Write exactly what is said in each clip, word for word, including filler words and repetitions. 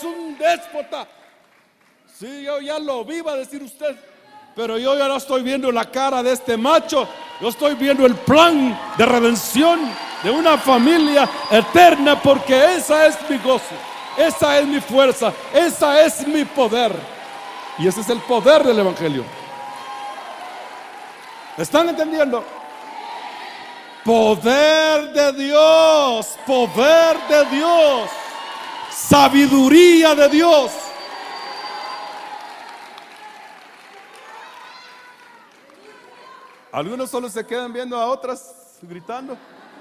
es un déspota. Sí, yo ya lo vi, va a decir usted. Pero yo ya no estoy viendo la cara de este macho. Yo estoy viendo el plan de redención de una familia eterna, porque esa es mi gozo, esa es mi fuerza, esa es mi poder. Y ese es el poder del evangelio. ¿Están entendiendo? Poder de Dios, poder de Dios, sabiduría de Dios. Algunos solo se quedan viendo a otras gritando.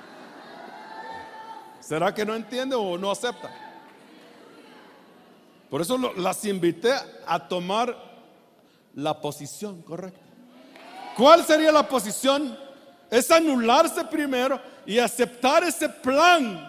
¿Será que no entienden o no aceptan? Por eso lo, las invité a tomar la posición correcta. ¿Cuál sería la posición? Es anularse primero y aceptar ese plan.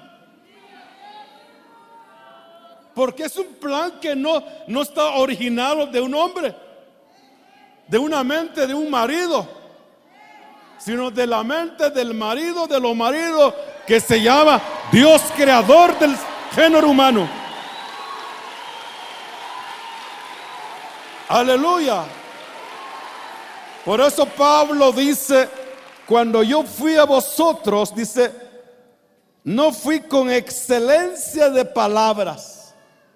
Porque es un plan que no, no está originado de un hombre, de una mente de un marido, sino de la mente del marido de los maridos, que se llama Dios, creador del género humano. Aleluya. Por eso Pablo dice: cuando yo fui a vosotros, dice, no fui con excelencia de palabras.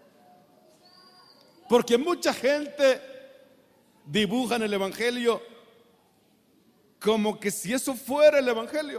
Porque mucha gente dibuja en el evangelio como que si eso fuera el evangelio.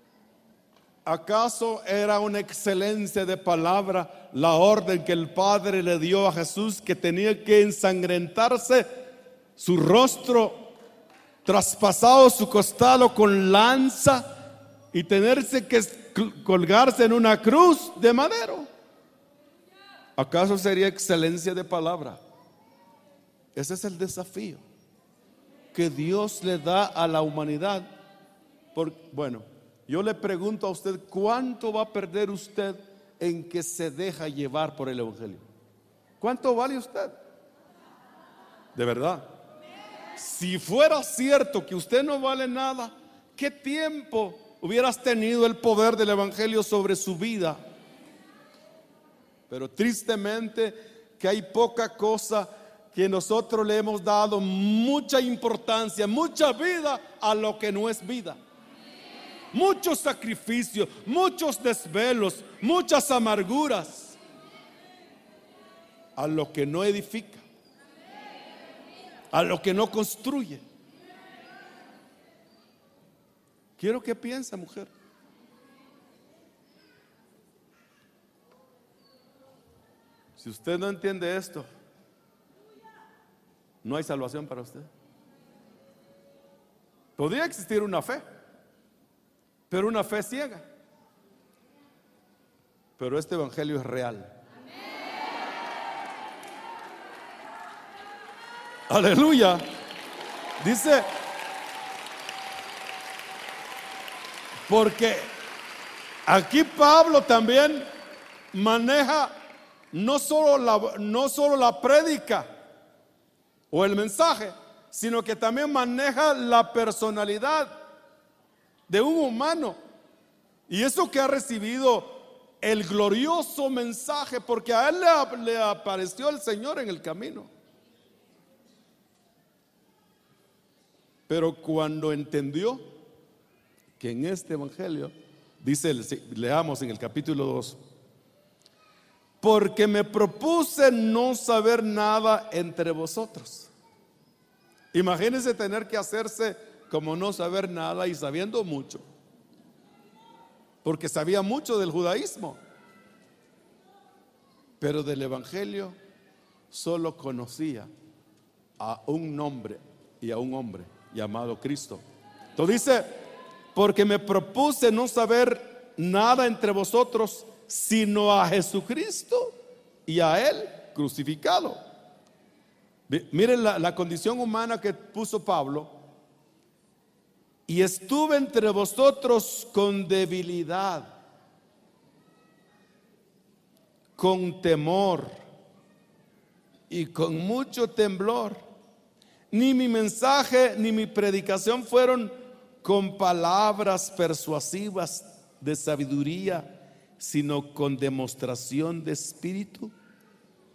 ¿Acaso era una excelencia de palabra la orden que el Padre le dio a Jesús, que tenía que ensangrentarse su rostro, traspasado su costado con lanza, y tenerse que colgarse en una cruz de madero? ¿Acaso sería excelencia de palabra? Ese es el desafío que Dios le da a la humanidad. Por, bueno, yo le pregunto a usted, ¿cuánto va a perder usted en que se deja llevar por el evangelio? ¿Cuánto vale usted? De verdad. Si fuera cierto que usted no vale nada, ¿qué tiempo hubieras tenido el poder del evangelio sobre su vida? Pero tristemente que hay poca cosa que nosotros le hemos dado mucha importancia, mucha vida a lo que no es vida. Muchos sacrificios, muchos desvelos, muchas amarguras a lo que no edifica, a lo que no construye. Quiero que piense, mujer. Si usted no entiende esto, no hay salvación para usted. Podría existir una fe, pero una fe ciega. Pero este evangelio es real. Aleluya. Dice, porque aquí Pablo también maneja no solo la, no solo la prédica o el mensaje, sino que también maneja la personalidad de un humano. Y eso que ha recibido el glorioso mensaje, porque a él le, le apareció el Señor en el camino. Pero cuando entendió que en este evangelio, dice, leamos en el capítulo dos, porque me propuse no saber nada entre vosotros. Imagínense tener que hacerse como no saber nada y sabiendo mucho, porque sabía mucho del judaísmo, pero del evangelio solo conocía a un nombre y a un hombre llamado Cristo. Entonces dice, porque me propuse no saber nada entre vosotros, sino a Jesucristo y a Él crucificado. Miren la, la condición humana que puso Pablo. Y estuve entre vosotros con debilidad, con temor y con mucho temblor. Ni mi mensaje ni mi predicación fueron con palabras persuasivas de sabiduría, sino con demostración de espíritu